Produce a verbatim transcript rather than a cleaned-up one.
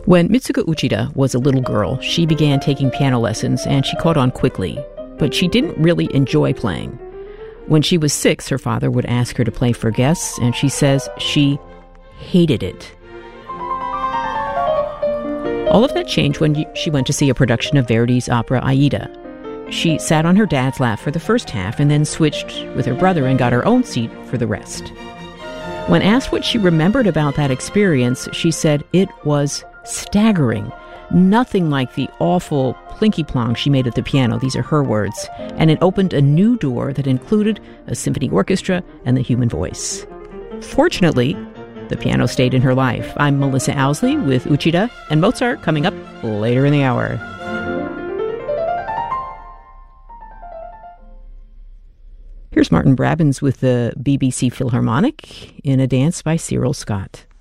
When Mitsuko Uchida was a little girl, she began taking piano lessons, and she caught on quickly. But she didn't really enjoy playing. When she was six, her father would ask her to play for guests, and she says she hated it. All of that changed when she went to see a production of Verdi's opera Aida. She sat on her dad's lap for the first half and then switched with her brother and got her own seat for the rest. When asked what she remembered about that experience, she said it was staggering. Nothing like the awful plinky-plonk she made at the piano. These are her words. And it opened a new door that included a symphony orchestra and the human voice. Fortunately, the piano stayed in her life. I'm Melissa Owsley with Uchida and Mozart coming up later in the hour. Here's Martin Brabbins with the B B C Philharmonic in a dance by Cyril Scott.